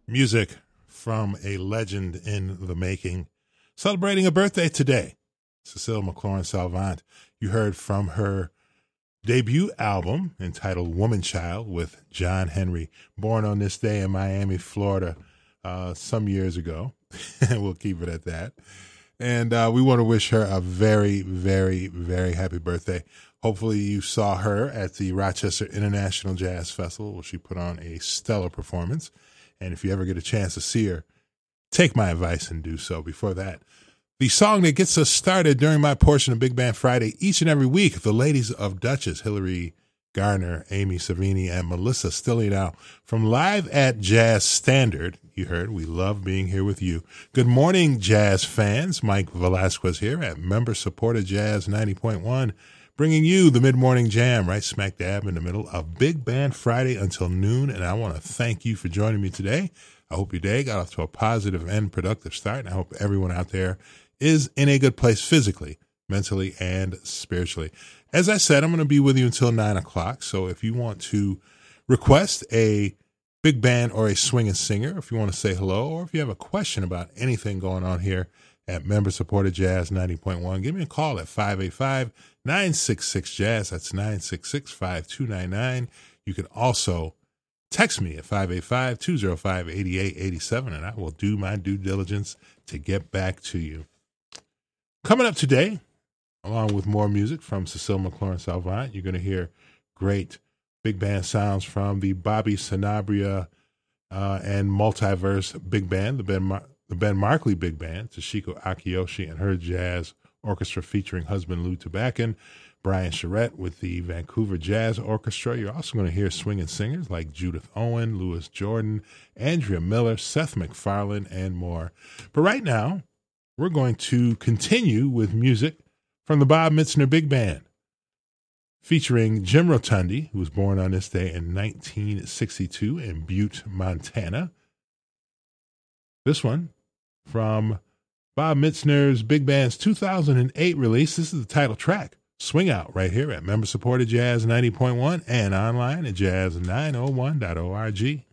Music from a legend in the making, celebrating a birthday today. Cecile McLaurin Salvant. You heard from her debut album entitled Woman Child with John Henry, born on this day in Miami, Florida, some years ago. We'll keep it at that. And we want to wish her a very, very, very happy birthday. Hopefully you saw her at the Rochester International Jazz Festival, where she put on a stellar performance. And if you ever get a chance to see her, take my advice and do so. Before that, the song that gets us started during my portion of Big Band Friday each and every week, the ladies of Duchess, Hillary Garner, Amy Savini, and Melissa Stillionow from Live at Jazz Standard. You heard, we love being here with you. Good morning, jazz fans. Mike Velasquez here at member-supported Jazz 90.1, bringing you the mid-morning jam right smack dab in the middle of Big Band Friday until noon. And I want to thank you for joining me today. I hope your day got off to a positive and productive start. And I hope everyone out there is in a good place physically, mentally, and spiritually. As I said, I'm going to be with you until 9 o'clock. So if you want to request a big band or a swinging singer, if you want to say hello, or if you have a question about anything going on here at member-supported Jazz 90.1, give me a call at 585-966-JAZZ. That's 966-5299. You can also text me at 585-205-8887, and I will do my due diligence to get back to you. Coming up today, along with more music from Cecile McLaurin Salvant, you're going to hear great big band sounds from the Bobby Sanabria and Multiverse Big Band, the Ben Markley Big Band, Toshiko Akiyoshi and her jazz orchestra featuring husband Lou Tabakin, Brian Charette with the Vancouver Jazz Orchestra. You're also going to hear swinging singers like Judith Owen, Louis Jordan, Andrea Miller, Seth MacFarlane, and more. But right now, we're going to continue with music from the Bob Mitzner Big Band, featuring Jim Rotundi, who was born on this day in 1962 in Butte, Montana. This one from Bob Mitzner's Big Band's 2008 release. This is the title track, Swing Out, right here at member-supported Jazz 90.1 and online at jazz901.org.